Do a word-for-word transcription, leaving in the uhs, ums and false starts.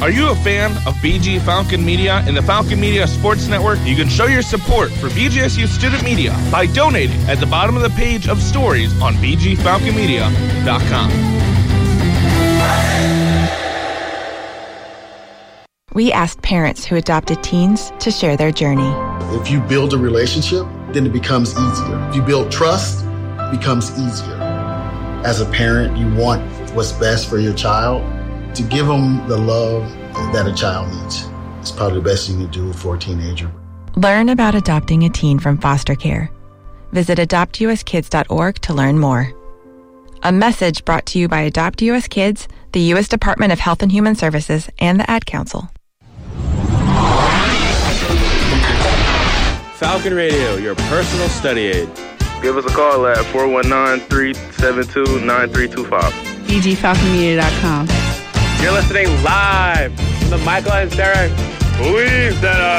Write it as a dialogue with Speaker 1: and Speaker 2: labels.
Speaker 1: Are you a fan of B G Falcon Media and the Falcon Media Sports Network? You can show your support for B G S U student media by donating at the bottom of the page of stories on b g falcon media dot com.
Speaker 2: We asked parents who adopted teens to share their journey.
Speaker 3: If you build a relationship, then it becomes easier. If you build trust, it becomes easier. As a parent, you want what's best for your child. To give them the love that a child needs. It's probably the best thing you can do for a teenager.
Speaker 2: Learn about adopting a teen from foster care. Visit adopt u s kids dot org to learn more. A message brought to you by Adopt U S Kids, the U S Department of Health and Human Services, and the Ad Council.
Speaker 4: Falcon Radio, your personal study aid.
Speaker 5: Give us a call at four one nine, three seven two, nine three two five.
Speaker 6: b g falcon media dot com.
Speaker 4: You're listening live from the Michael and Sarah Believe Center.